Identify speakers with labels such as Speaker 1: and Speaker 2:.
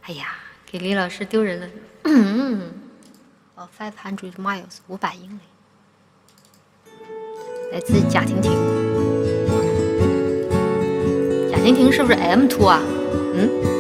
Speaker 1: 哎呀，给李老师丢人了。哦，500 miles 500英里，来自贾婷婷。贾婷婷是不是 M2 啊？